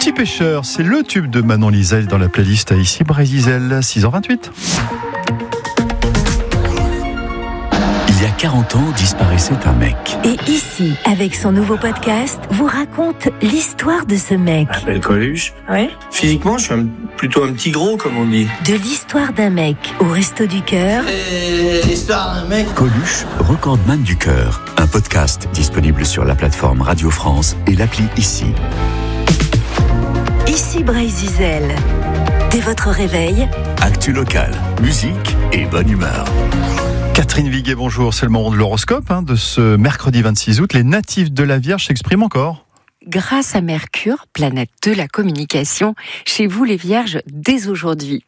Petit pêcheur, c'est le tube de Manon Lisel dans la playlist à Ici Brésil, 6h28. Il y a 40 ans, disparaissait un mec. Et Ici, avec son nouveau podcast, vous raconte l'histoire de ce mec. Je m'appelle Coluche. Ouais. Physiquement, je suis plutôt un petit gros, comme on dit. De l'histoire d'un mec au Resto du Cœur. Et l'histoire d'un mec. Coluche, recordman du cœur. Un podcast disponible sur la plateforme Radio France et l'appli Ici. Ici Brésil. Dès votre réveil, Actu locale, musique et bonne humeur. Catherine Viguet, bonjour. C'est le moment de l'horoscope de ce mercredi 26 août. Les natifs de la Vierge s'expriment encore. Grâce à Mercure, planète de la communication, chez vous les Vierges, dès aujourd'hui.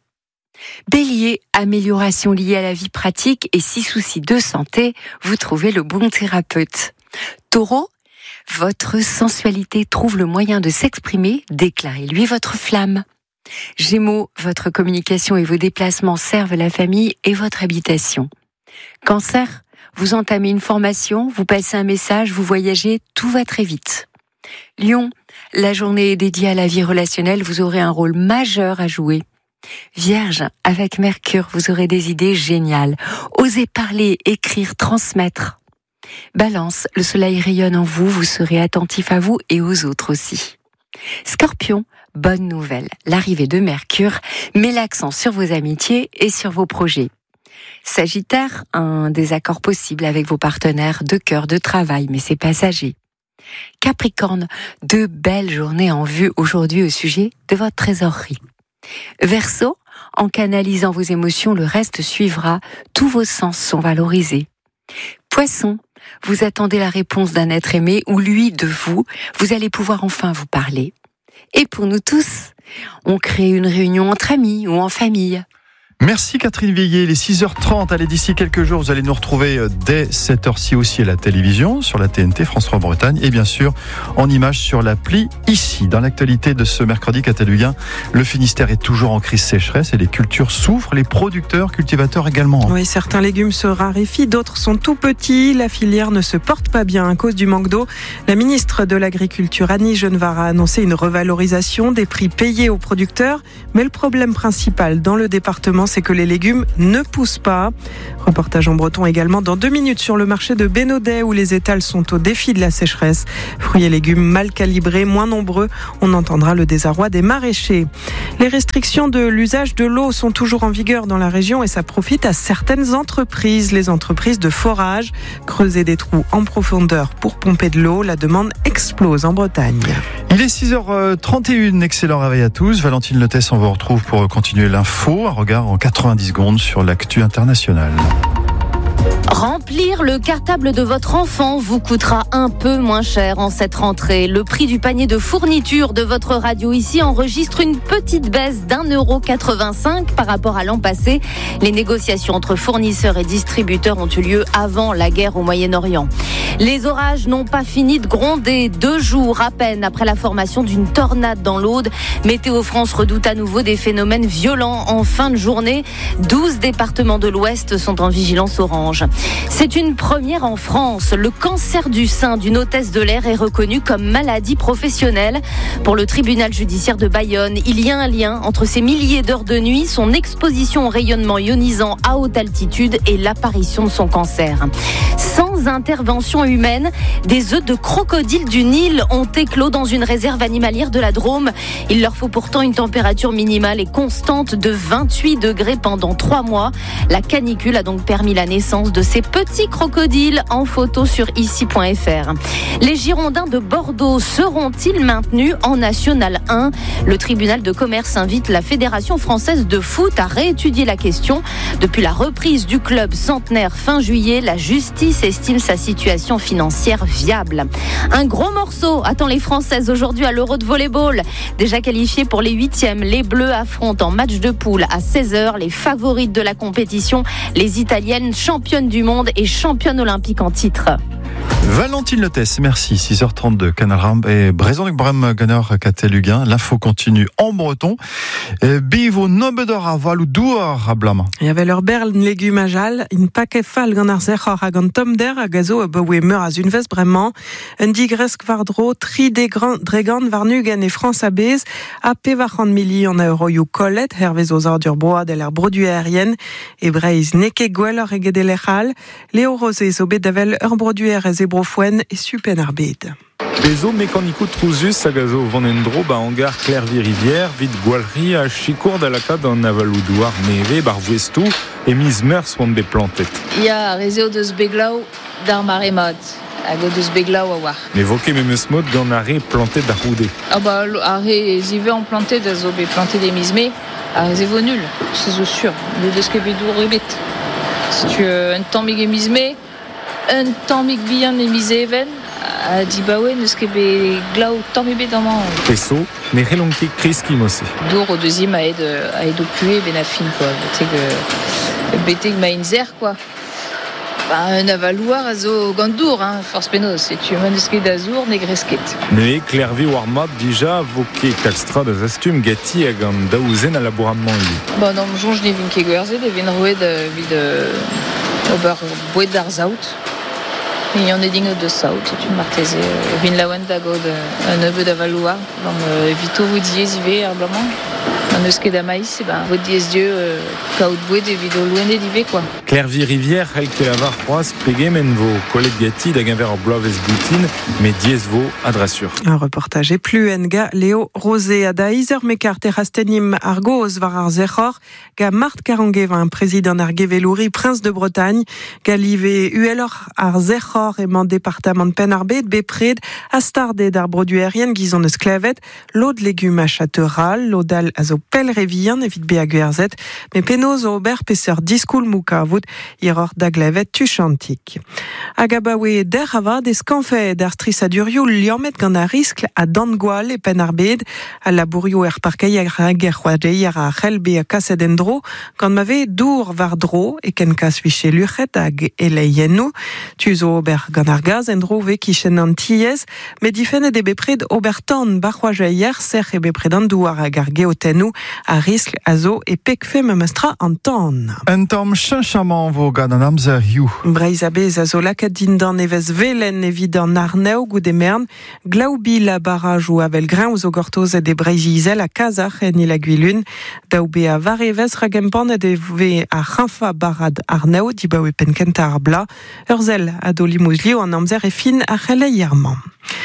Bélier, amélioration liée à la vie pratique et si soucis de santé, vous trouvez le bon thérapeute. Taureau, votre sensualité trouve le moyen de s'exprimer, déclarez-lui votre flamme. Gémeaux, votre communication et vos déplacements servent la famille et votre habitation. Cancer, vous entamez une formation, vous passez un message, vous voyagez, tout va très vite. Lion, la journée est dédiée à la vie relationnelle, vous aurez un rôle majeur à jouer. Vierge, avec Mercure, vous aurez des idées géniales. Osez parler, écrire, transmettre. Balance, le soleil rayonne en vous, vous serez attentif à vous et aux autres aussi. Scorpion, bonne nouvelle, l'arrivée de Mercure met l'accent sur vos amitiés et sur vos projets. Sagittaire, un désaccord possible avec vos partenaires de cœur, de travail, mais c'est passager. Capricorne, de belles journées en vue aujourd'hui au sujet de votre trésorerie. Verseau, en canalisant vos émotions, le reste suivra, tous vos sens sont valorisés. Poisson, vous attendez la réponse d'un être aimé ou lui de vous, vous allez pouvoir enfin vous parler. Et pour nous tous, on crée une réunion entre amis ou en famille. Merci Catherine Viguet, il est 6h30, allez d'ici quelques jours, vous allez nous retrouver dès cette heure-ci aussi à la télévision, sur la TNT, France 3 Bretagne, et bien sûr en images sur l'appli Ici. Dans l'actualité de ce mercredi cataluyen, le Finistère est toujours en crise sécheresse et les cultures souffrent, les producteurs, cultivateurs également. Oui, certains légumes se raréfient, d'autres sont tout petits, la filière ne se porte pas bien à cause du manque d'eau. La ministre de l'Agriculture, Annie Genevard, a annoncé une revalorisation des prix payés aux producteurs, mais le problème principal dans le département, c'est que les légumes ne poussent pas. Reportage en breton également dans 2 minutes sur le marché de Bénodet où les étals sont au défi de la sécheresse. Fruits et légumes mal calibrés, moins nombreux. On entendra le désarroi des maraîchers. Les restrictions de l'usage de l'eau sont toujours en vigueur dans la région et ça profite à certaines entreprises. Les entreprises de forage, creuser des trous en profondeur pour pomper de l'eau. La demande explose en Bretagne. Il est 6h31, excellent réveil à tous. Valentine Letès, on vous retrouve pour continuer l'info. Un regard en 90 secondes sur l'actu internationale. Remplir le cartable de votre enfant vous coûtera un peu moins cher en cette rentrée. Le prix du panier de fourniture de votre radio Ici enregistre une petite baisse d'1,85 € par rapport à l'an passé. Les négociations entre fournisseurs et distributeurs ont eu lieu avant la guerre au Moyen-Orient. Les orages n'ont pas fini de gronder. 2 jours à peine après la formation d'une tornade dans l'Aude. Météo France redoute à nouveau des phénomènes violents en fin de journée. 12 départements de l'Ouest sont en vigilance orange. C'est une première en France. Le cancer du sein d'une hôtesse de l'air est reconnu comme maladie professionnelle. Pour le tribunal judiciaire de Bayonne, il y a un lien entre ces milliers d'heures de nuit, son exposition au rayonnement ionisant à haute altitude et l'apparition de son cancer. Sans intervention humaine, des œufs de crocodile du Nil ont éclos dans une réserve animalière de la Drôme. Il leur faut pourtant une température minimale et constante de 28 degrés pendant 3 mois. La canicule a donc permis la naissance de ces petits crocodiles en photo sur ici.fr. Les Girondins de Bordeaux seront-ils maintenus en National 1 ? Le tribunal de commerce invite la Fédération française de foot à réétudier la question. Depuis la reprise du club centenaire fin juillet, la justice estime sa situation financière viable. Un gros morceau attend les Françaises aujourd'hui à l'Euro de volleyball. Déjà qualifiés pour les 8e, les Bleus affrontent en match de poule à 16h les favorites de la compétition, les Italiennes championnes du monde et championnes olympiques en titre. Valentine Lettès, merci. 6h32, Canal Ram et Bréson avec Bram Gunner, Cateluguin. L'info continue en breton. Bivo nobedor a valu douar à Blama. Il y avait leur berle légumes à jal, une paquet fal gant ar zechor hag an tom der a gazo a bewe meur a zunvez bremañ. Un digresk vardro, tri dregant varnugen et France abez, a pevachan million euro you collet, hervez aux ordures broad et l'air brodu aérienne, et breiz neke gwellor e gedelechal, Léo Rosé zo bedavel ur brodu et brofouen et supen arbed. Bezo mécanico trousus a gazo vanendro ba hangar Clervy Rivière, vid gwalri a chikour da laka d'an avaloudoar neve bar vouestou et mise meurs vont des plantettes. Il y a réseau de Sbeglau d'ar maremad, a go de Sbeglau a war. N'évoquez même smod gant arrêt planté d'ar roudé. Ah bah, arrêt zive en planté da zo be planté des mismé, a zevo nul, c'est zo sûr, le de skebedou rubit. Si tu un temps mig mismé, un temps mig bien et miséven, a di baouen eus ket be glav tamm ebet amañ. Peso, ne relon ket kreski mosse. Dour o deuxième a aide o pué ben a fin, quoi. Beteg ma inzer, quoi. Un avalouar a zo gandour, hein, force penos. Et tu m'en eus ket d'azour, ne gresket. Ne Clervy war mat dija voke kalstra da zastum gati hag an daouzen a labouramman li. Bon, non, jonge ne vin ket gwerzet, e vin roed vid ober boued d'ar zaout. Il y en a des de saut, c'est une martese. Vin lawen da god un neveu d'avalouar, dans vito vous diez ivé herblement. Un eusket da maïs, et ben vous diez dieu kaout boued et vido loin d'hiver quoi. Clervy Rivière, elle que la var froise, pegem en vo collègue gati da gaver bloaves boutine, mais diez vo adrassur. Un reportage et plus enga Léo Rosé a da izer mekar terrastenim argoz var ar zechor, ga Marthe Caranguevin, président ar Gevelouri, prince de Bretagne, ga live uelor ar zechor et man département de Penarbet, bepred, astarde d'ar brodu aérien, gizon eus klavet, l'eau de légumes à châteaural, l'eau d'al a zo pel revian, evit be a guerzet, mais penoz o ober peseur diskoul mouka vout, iror da glavet tuchantik. Agabawe der ava des skanfe d'ar strisadurioù liomet gant a riskl a dangwal e Penarbet, a labourioù parkei a gerroadei a c'helbe a kaset endro, gant mave dour var dro e ken kas viche luchet hag eleiennou, tu zo ober gant ar gaz endro ve kichen an tiez, mais difennet e bepred obertan barroajeier ser e bepred an douar hag ar geotennou a riskl a zo e pekfe memestra an tan. Un tamm chinchaman vo gant an amzer you. Breiz a bez a zo laket din dan evez velen evit an arneo gout e mern, glaoubil a baraj ou avel grain ou zo gortoz e breiz izel a kazach en il a gwilun, daou be a var evez ragempan e ve a c'hinfa barad arneo di ba oe penkenta ar bla, urzel a do limouzlio an amzer e fin a c'hele yerman.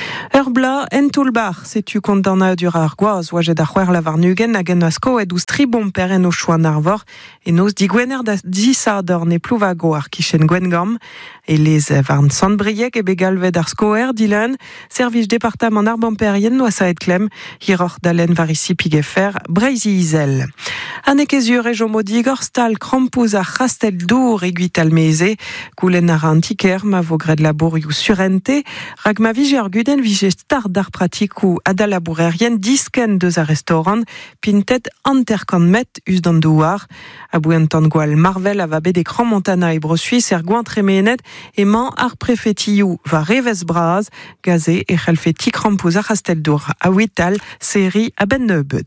Ur bla en toulbar, setu kondana dur ar goaz, wajet a c'hwer la varnugen hag en asko ed ouz tribom peren o chouan arvor, e noz di gwener da disador ne plouvago ar kichen gwengam, e les varn sandbrieg e begalved ar skoer dilan, servij departament ar bamperien noa sa et klem, hiror dalen var isi pigefer, breizi izel. Anekezur e jomodigor stal krampouz ar chastel dour e guit almeze, koulen ar antiker ma vogred labourioù surente, rag ma vije ar guden vije star d'ar pratik ou adal labourerien disken deus ar restaurant, pintet anterkan met us dan douar, a bouentan gwal marvel a va bet e kran montana e brosuis er goant remenet, e man ar prefetiou va revez braz, gaze e c'helfeti krampouz ar chastel dour a wital, seri a ben neubet.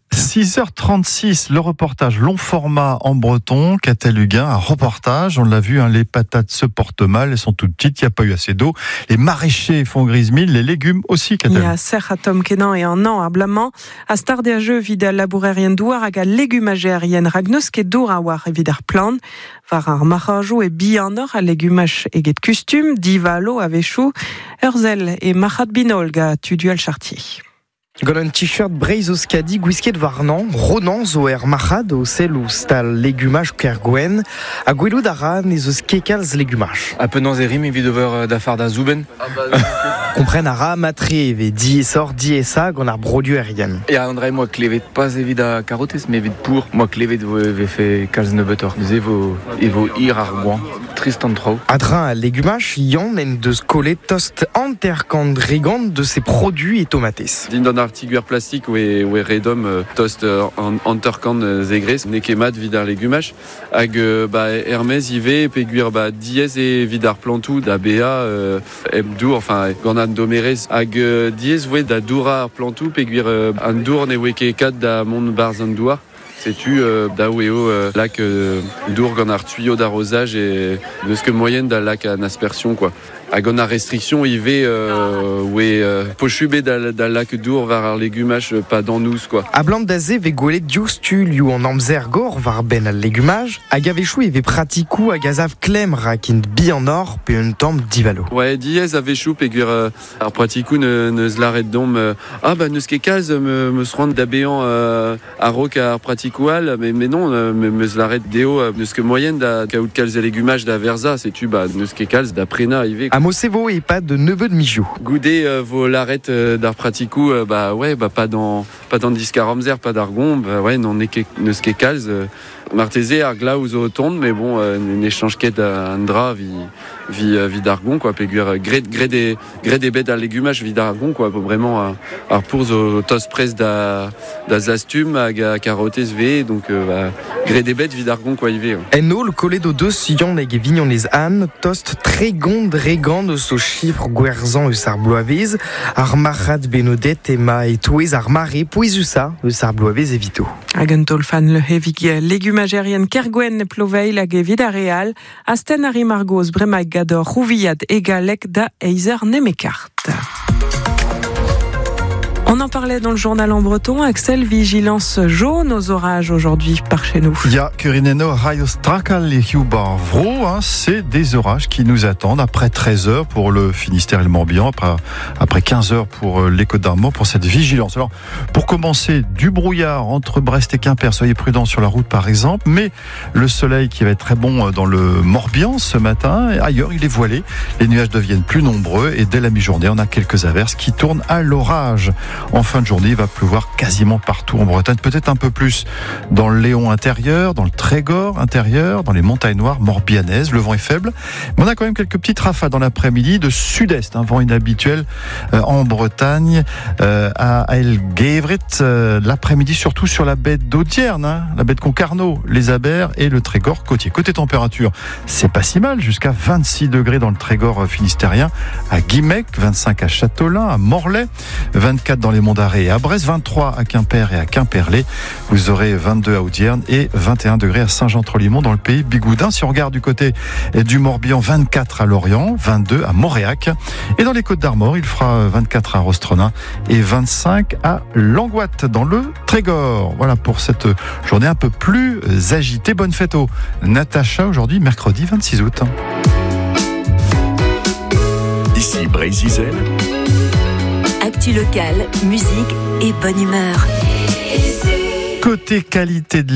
6h36, le reportage long format en breton, Cateluguin, un reportage, on l'a vu, hein, les patates se portent mal, elles sont toutes petites, il n'y a pas eu assez d'eau, les maraîchers font grise mille, les légumes aussi, Cateluguin. Il y a serre à Tom Kenan et en an à Blamant, à star des jeux vide à labourerien douar, à légumage aérien ragnos qui est dour à war et vidar plan, var ar marajou et bianor à légumage et get costume, divalo avec chou, urzel et machat binolga, tudual chartier. Gant un t-shirt breiz o skadi gwisket varnan, ronan zo er marad o sel ou stal legumaj ker gwen, a gwelou dara ne zo skekalz legumaj. A penans e rim evit over da far da zouben. Kompren ara matre eve di esor di esa gant ar brodu erien. E a andrei moa klevet pas evit da karotez, me evit pour moa klevet ve fe kalz nebetor. Evo ir ar goan. Tristan Trau. Adrin à légumage, Yann en de scoler toast enterkant rigand de ses produits et tomates. Din d'un artiguer plastique ou redom toast enterkant zegres, nekemat vidar légumage. Hag Hermès ive peguir diez et vidar plantou da bea ebdour, enfin gornan domerez. Hag diez ouais da doura plantou peguir an dour ne weke kat da mon barzandouar. C'est-tu d'Aouéo, lac d'Ourg en tuyau d'arrosage et de ce que moyenne d'un lac en aspersion, quoi. À gona restriction, il va pochubé d'un lac d'Ourg vers légumage pas dans nous, quoi. À blanc d'azé, vegolet diustu liu en amzergor var ben al légumage, à gavechou et ve pratikou à gazav clem rakin bi en or pe un temp divalo. Ouais, diez avechou peguir ar pratikou ne zlaret dom ne skekaz me se rendre d'abéant à roc à pratikoual, mais non me zlaret deo ne ske moyenne da kaout kalz et légumage da verza, c'est tu ne skekaz da prena ive. Mosevo et pas de neveu de Mijoux. Goudé vos l'arrête d'art pratikou pas dans discaromzer pas d'argon non ne skekaz martésé argla ou zotonde mais bon n'échange qu'est un drap vie d'argon quoi péguer gré des bêtes à légumage vie d'argon quoi vraiment pour zo tos presse da zastum à carottes v donc gré des bêtes vie d'argon quoi ive. Eno le collet d'eau 2 sillon les vignon les ânes tost très régand de ce chiffre guerzan et sarbloaviz armarat benodet ema et touez armaré poisusa le sarbloaviz evito. Agentol fan le hevig légumagérien Kergwen ploveil la gevida real asten ari margos bremag gador rouviad egalek da eiser nemekart. On en parlait dans le journal en breton. Axel, vigilance jaune aux orages aujourd'hui par chez nous. Il y a Kurineno Rayostrakal et Hubar Vro, c'est des orages qui nous attendent après 13 heures pour le Finistère et le Morbihan, après 15 heures pour les Côtes d'Armor pour cette vigilance. Alors, pour commencer, du brouillard entre Brest et Quimper, soyez prudents sur la route par exemple, mais le soleil qui va être très bon dans le Morbihan ce matin, ailleurs il est voilé, les nuages deviennent plus nombreux et dès la mi-journée, on a quelques averses qui tournent à l'orage. En fin de journée, il va pleuvoir quasiment partout en Bretagne, peut-être un peu plus dans le Léon intérieur, dans le Trégor intérieur, dans les montagnes noires morbihanaises. Le vent est faible, mais on a quand même quelques petites rafales dans l'après-midi de sud-est, un vent inhabituel en Bretagne, à Elgevret, l'après-midi surtout sur la baie d'Audierne, la baie de Concarneau, les Abers et le Trégor côtier. Côté température, c'est pas si mal, jusqu'à 26 degrés dans le Trégor finistérien, à Guimec, 25 à Châteaulin, à Morlaix, 24 dans les Monts d'Arrée et à Brest, 23 à Quimper et à Quimperlé. Vous aurez 22 à Audierne et 21 degrés à Saint-Jean-Trollimont dans le pays bigoudin. Si on regarde du côté du Morbihan, 24 à Lorient, 22 à Montréac. Et dans les Côtes d'Armor, il fera 24 à Rostronin et 25 à Langoat dans le Trégor. Voilà pour cette journée un peu plus agitée. Bonne fête au Natacha aujourd'hui, mercredi 26 août. Ici Brésil. Actu local, musique et bonne humeur. Côté qualité de